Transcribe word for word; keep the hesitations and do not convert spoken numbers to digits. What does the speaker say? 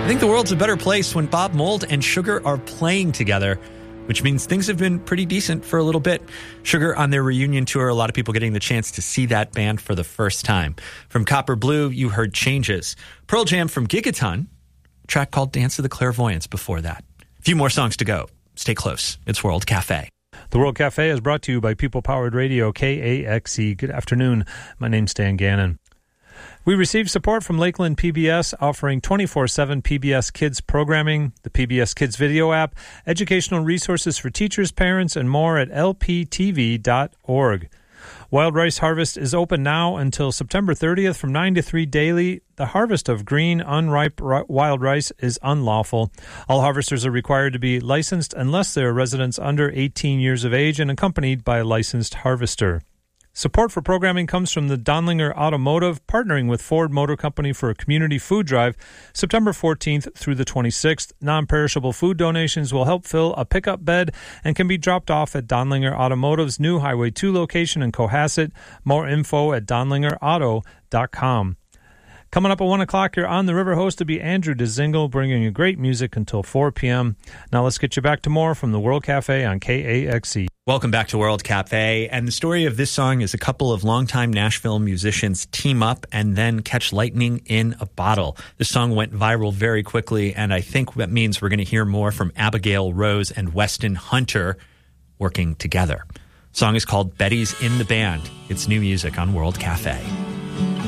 I think the world's a better place when Bob Mould and Sugar are playing together, which means things have been pretty decent for a little bit. Sugar on their reunion tour, a lot of people getting the chance to see that band for the first time. From Copper Blue, you heard Changes. Pearl Jam from Gigaton, a track called Dance of the Clairvoyants before that. A few more songs to go. Stay close. It's World Cafe. The World Cafe is brought to you by People Powered Radio, K A X E. Good afternoon. My name's Dan Gannon. We receive support from Lakeland P B S, offering twenty-four seven P B S Kids programming, the P B S Kids video app, educational resources for teachers, parents, and more at L P T V dot org. Wild Rice Harvest is open now until September thirtieth from nine to three daily. The harvest of green, unripe wild rice is unlawful. All harvesters are required to be licensed unless they are residents under eighteen years of age and accompanied by a licensed harvester. Support for programming comes from the Donlinger Automotive, partnering with Ford Motor Company for a community food drive September fourteenth through the twenty-sixth. Non-perishable food donations will help fill a pickup bed and can be dropped off at Donlinger Automotive's new Highway two location in Cohasset. More info at donlinger auto dot com. Coming up at one o'clock, you're on the River Host to be Andrew DeZingle, bringing you great music until four p.m. Now let's get you back to more from the World Cafe on K A X E. Welcome back to World Cafe. And the story of this song is a couple of longtime Nashville musicians team up and then catch lightning in a bottle. This song went viral very quickly, and I think that means we're going to hear more from Abigail Rose and Weston Hunter working together. The song is called Betty's in the Band. It's new music on World Cafe.